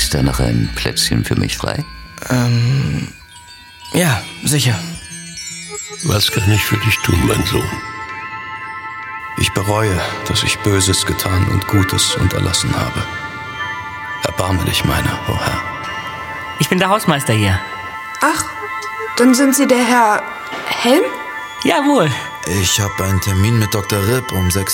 Ist da noch ein Plätzchen für mich frei? Ja, sicher. Was kann ich für dich tun, mein Sohn? Ich bereue, dass ich Böses getan und Gutes unterlassen habe. Erbarme dich meiner, o Herr. Ich bin der Hausmeister hier. Ach, dann sind Sie der Herr Helm? Jawohl. Ich habe einen Termin mit Dr. Ripp um 6